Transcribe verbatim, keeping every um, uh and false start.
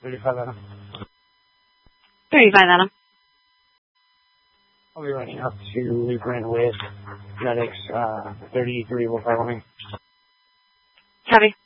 thirty-five Adam. thirty-five Adam. I'll be running up to Lutheran with Medics, uh, thirty-three Wolf Wyoming. Copy.